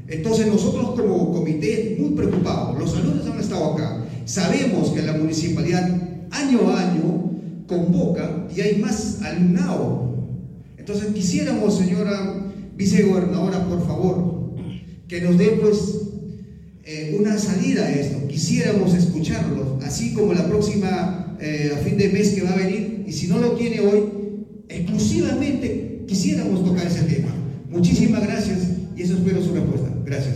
Entonces nosotros como comité muy preocupados, los alumnos han estado acá, sabemos que la municipalidad año a año convoca y hay más alumnado. Entonces quisiéramos, señora vicegobernadora, por favor, que nos dé pues una salida a esto. Quisiéramos escucharlos, así como la próxima a fin de mes que va a venir, y si no lo tiene hoy, exclusivamente quisiéramos tocar ese tema. Muchísimas gracias y eso espero su respuesta. Gracias.